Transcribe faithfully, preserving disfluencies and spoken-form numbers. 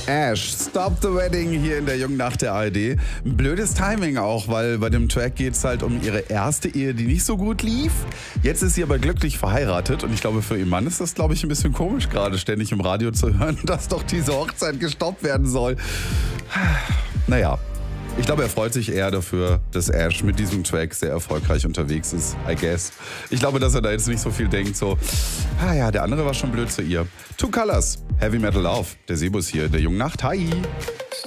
Ash, Stop the Wedding hier in der jungen Nacht der A R D. Ein blödes Timing auch, weil bei dem Track geht es halt um ihre erste Ehe, die nicht so gut lief. Jetzt ist sie aber glücklich verheiratet und ich glaube, für ihren Mann ist das, glaube ich, ein bisschen komisch, gerade ständig im Radio zu hören, dass doch diese Hochzeit gestoppt werden soll. Naja. Ich glaube, er freut sich eher dafür, dass Ash mit diesem Track sehr erfolgreich unterwegs ist, I guess. Ich glaube, dass er da jetzt nicht so viel denkt, so, ah ja, der andere war schon blöd zu ihr. Two Colors, Heavy Metal Love, der Sebus hier, der jungen Nacht, hi!